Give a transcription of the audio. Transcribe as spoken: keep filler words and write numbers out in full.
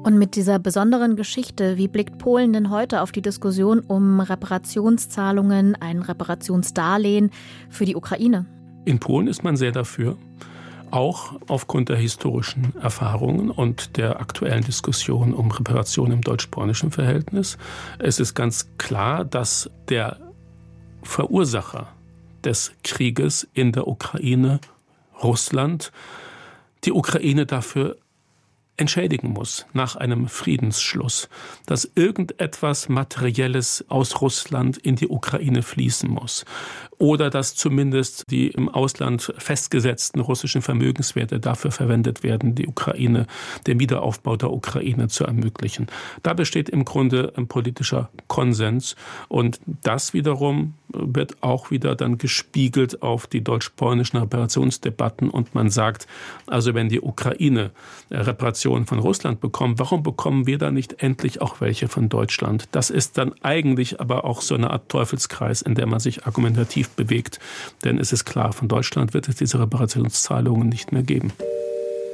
Und mit dieser besonderen Geschichte, wie blickt Polen denn heute auf die Diskussion um Reparationszahlungen, ein Reparationsdarlehen für die Ukraine? In Polen ist man sehr dafür, auch aufgrund der historischen Erfahrungen und der aktuellen Diskussion um Reparation im deutsch-polnischen Verhältnis. Es ist ganz klar, dass der Verursacher des Krieges in der Ukraine, Russland, die Ukraine dafür entschädigen muss nach einem Friedensschluss, dass irgendetwas Materielles aus Russland in die Ukraine fließen muss oder dass zumindest die im Ausland festgesetzten russischen Vermögenswerte dafür verwendet werden, die Ukraine, den Wiederaufbau der Ukraine zu ermöglichen. Da besteht im Grunde ein politischer Konsens und das wiederum wird auch wieder dann gespiegelt auf die deutsch-polnischen Reparationsdebatten und man sagt, also wenn die Ukraine Reparationen von Russland bekommen, warum bekommen wir da nicht endlich auch welche von Deutschland? Das ist dann eigentlich aber auch so eine Art Teufelskreis, in der man sich argumentativ bewegt. Denn es ist klar, von Deutschland wird es diese Reparationszahlungen nicht mehr geben.